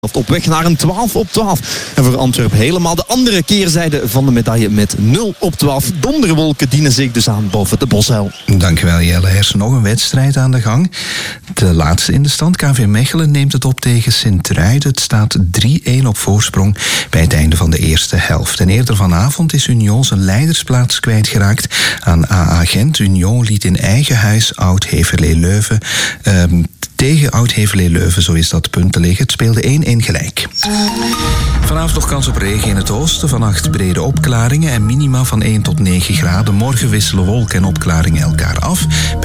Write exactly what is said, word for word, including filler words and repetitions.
Op weg naar een twaalf op twaalf. En voor Antwerpen helemaal de andere keerzijde van de medaille met nul op twaalf. Donderwolken dienen zich dus aan boven de Bosuil. Dankjewel Jelle. Er is nog een wedstrijd aan de gang. De laatste in de stand. K V Mechelen neemt het op tegen Sint-Truiden. Het staat drie-een op voorsprong bij het einde van de eerste helft. En eerder vanavond is Union zijn leidersplaats kwijtgeraakt aan A A Gent. Union liet in eigen huis Oud-Heverlee-Leuven Um, tegen Oud-Heverlee-Leuven, zo is dat punten liggen. Het speelde één-één gelijk. Vanavond nog kans op regen in het oosten. Vannacht brede opklaringen en minima van één tot negen graden. Morgen wisselen wolken en opklaringen elkaar af.